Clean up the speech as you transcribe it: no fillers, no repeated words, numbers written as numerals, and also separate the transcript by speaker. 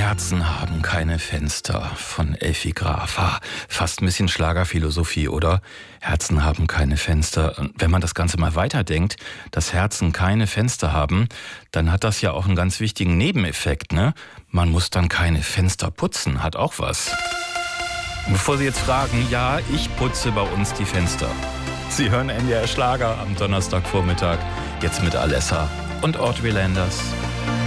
Speaker 1: Herzen haben keine Fenster von Effi Graf. Fast ein bisschen Schlagerphilosophie, oder? Herzen haben keine Fenster. Und wenn man das Ganze mal weiterdenkt, dass Herzen keine Fenster haben, dann hat das ja auch einen ganz wichtigen Nebeneffekt, ne? Man muss dann keine Fenster putzen, hat auch was. Und bevor Sie jetzt fragen, ja, ich putze bei uns die Fenster. Sie hören NDR Schlager am Donnerstagvormittag, jetzt mit Alessa und Audrey Landers.